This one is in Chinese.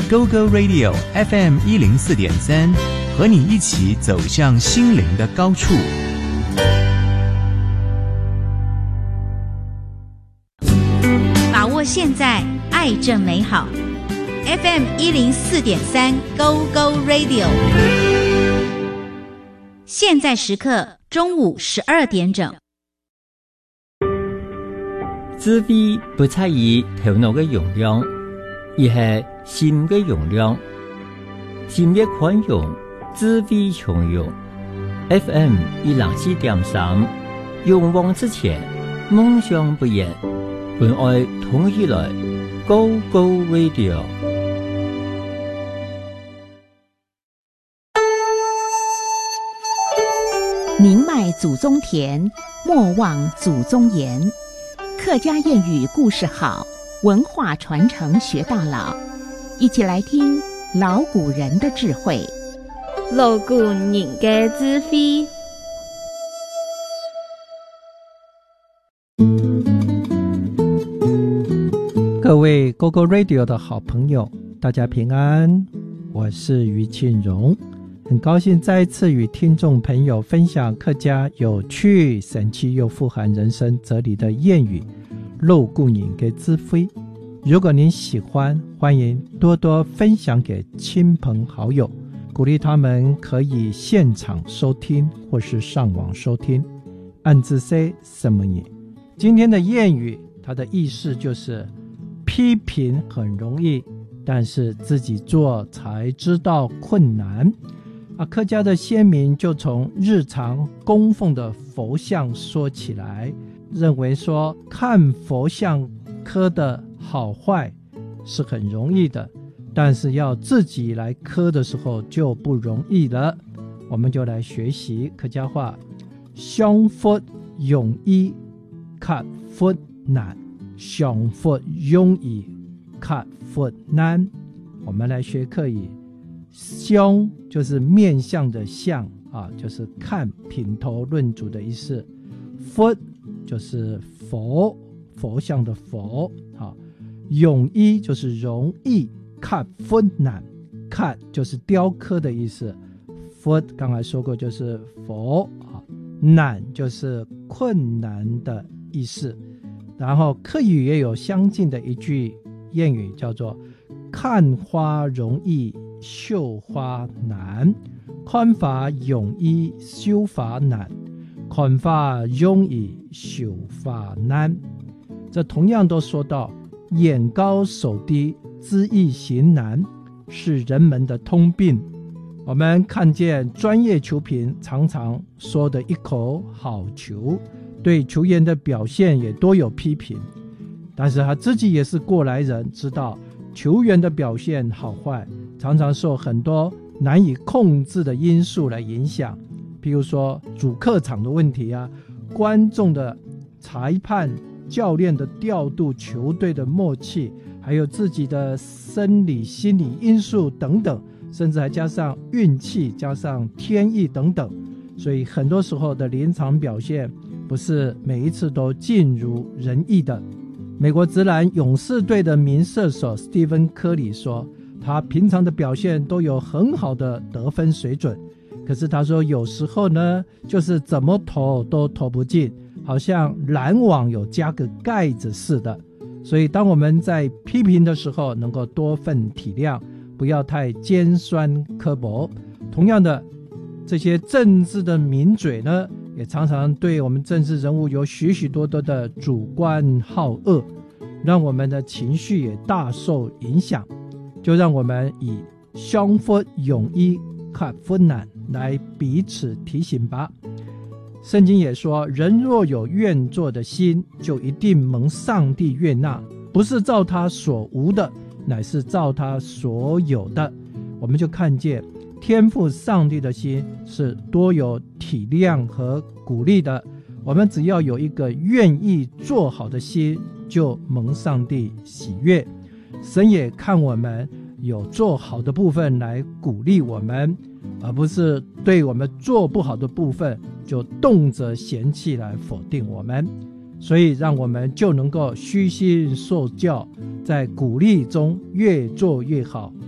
Go Go Radio FM 104.3，和你一起走向心灵的高处。 把握现在，爱正美好。FM 104.3 Go Go Radio， 现在时刻中午12点整。 智慧不在于头脑的容量，而是心的容量。心越宽容，智慧从容。FM 104.3，勇往直前，梦想不言，本爱同起来 ，Go Go Radio。 宁迈祖宗田，莫忘祖宗言。客家谚语故事好，文化传承学到老。一起来听老古人的智慧。 老古人的智慧。 各位 Go Go Radio 的好朋友，大家平安，我是于庆荣。很高兴再一次与听众朋友分享客家有趣、神奇又富含人生哲理的谚语老古人的智慧。如果您喜欢，欢迎多多分享给亲朋好友，鼓励他们可以现场收听或是上网收听。按字说什么呢？今天的谚语它的意思就是批评很容易，但是自己做才知道困难。客家的先民就从日常供奉的佛像说起来，认为说看佛像刻的好坏是很容易的，但是要自己来刻的时候就不容易了。我们就来学习客家话，上佛容易，刻佛难。上佛容易，刻佛难。我们来学课语。相就是面向的相就是看品头论足的意思。佛就是佛像的佛容易就是容易，刻佛难，刻就是雕刻的意思。佛刚才说过就是佛难就是困难的意思。然后客语也有相近的一句谚语，叫做看花容易，绣花难。看花容易，绣花难。看花容易，绣花难。这同样都说到眼高手低，知易行难，是人们的通病。我们看见专业球评常常说的一口好球，对球员的表现也多有批评，但是他自己也是过来人，知道球员的表现好坏常常受很多难以控制的因素来影响，譬如说主客场的问题观众的裁判、教练的调度、球队的默契，还有自己的生理心理因素等等，甚至还加上运气，加上天意等等。所以很多时候的临场表现不是每一次都尽如人意的。美国职篮勇士队的名射手斯蒂芬·科里说，他平常的表现都有很好的得分水准，可是他说有时候呢，就是怎么投都投不进，好像篮网有加个盖子似的。所以当我们在批评的时候，能够多份体谅，不要太尖酸刻薄。同样的，这些政治的名嘴呢，也常常对我们政治人物有许许多多的主观好恶，让我们的情绪也大受影响。就让我们以相佛容易，刻佛难来彼此提醒吧。圣经也说，人若有愿做的心，就一定蒙上帝悦纳，不是照他所无的，乃是照他所有的。我们就看见天父上帝的心是多有体谅和鼓励的。我们只要有一个愿意做好的心，就蒙上帝喜悦。神也看我们有做好的部分来鼓励我们，而不是对我们做不好的部分就动辄嫌弃来否定我们。所以让我们就能够虚心受教，在鼓励中越做越好，